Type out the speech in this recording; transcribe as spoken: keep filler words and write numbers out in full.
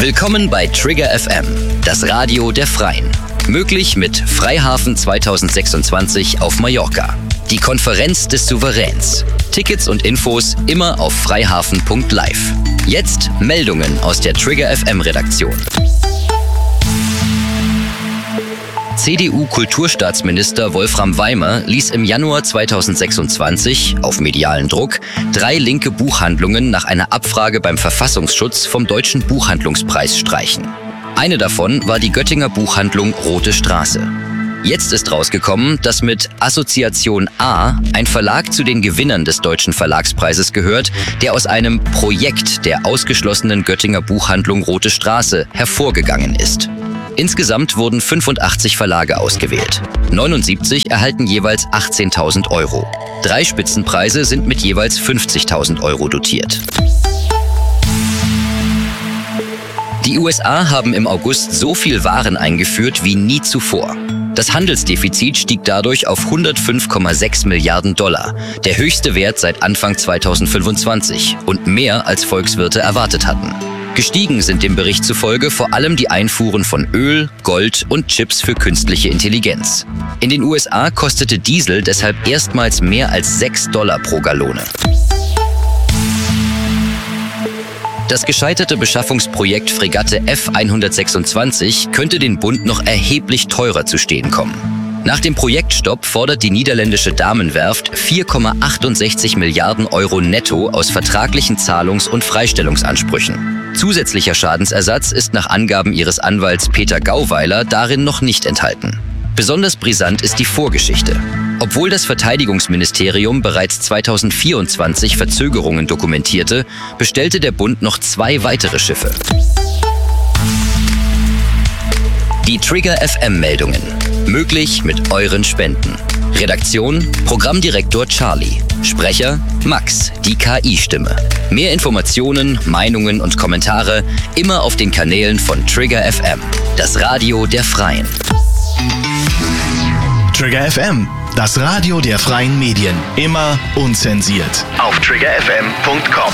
Willkommen bei Trigger F M, das Radio der Freien. Möglich mit Freihafen zweitausendsechsundzwanzig auf Mallorca. Die Konferenz des Souveräns. Tickets und Infos immer auf freihafen punkt live. Jetzt Meldungen aus der Trigger F M-Redaktion. C D U-Kulturstaatsminister Wolfram Weimer ließ im Januar zweitausendsechsundzwanzig auf medialen Druck drei linke Buchhandlungen nach einer Abfrage beim Verfassungsschutz vom Deutschen Buchhandlungspreis streichen. Eine davon war die Göttinger Buchhandlung Rote Straße. Jetzt ist rausgekommen, dass mit Assoziation A ein Verlag zu den Gewinnern des Deutschen Verlagspreises gehört, der aus einem Projekt der ausgeschlossenen Göttinger Buchhandlung Rote Straße hervorgegangen ist. Insgesamt wurden fünfundachtzig Verlage ausgewählt. neunundsiebzig erhalten jeweils achtzehntausend Euro. Drei Spitzenpreise sind mit jeweils fünfzigtausend Euro dotiert. Die U S A haben im August so viel Waren eingeführt wie nie zuvor. Das Handelsdefizit stieg dadurch auf hundertfünf Komma sechs Milliarden Dollar, der höchste Wert seit Anfang zweitausendfünfundzwanzig und mehr als Volkswirte erwartet hatten. Gestiegen sind dem Bericht zufolge vor allem die Einfuhren von Öl, Gold und Chips für künstliche Intelligenz. In den U S A kostete Diesel deshalb erstmals mehr als sechs Dollar pro Gallone. Das gescheiterte Beschaffungsprojekt Fregatte F hundertsechsundzwanzig könnte den Bund noch erheblich teurer zu stehen kommen. Nach dem Projektstopp fordert die niederländische Damenwerft vier Komma achtundsechzig Milliarden Euro netto aus vertraglichen Zahlungs- und Freistellungsansprüchen. Zusätzlicher Schadensersatz ist nach Angaben ihres Anwalts Peter Gauweiler darin noch nicht enthalten. Besonders brisant ist die Vorgeschichte. Obwohl das Verteidigungsministerium bereits zweitausendvierundzwanzig Verzögerungen dokumentierte, bestellte der Bund noch zwei weitere Schiffe. Die Trigger F M-Meldungen. Möglich mit euren Spenden. Redaktion: Programmdirektor Charlie. Sprecher: Max, die K I-Stimme. Mehr Informationen, Meinungen und Kommentare immer auf den Kanälen von Trigger F M, das Radio der Freien. Trigger F M, das Radio der freien Medien. Immer unzensiert. Auf trigger f m punkt com.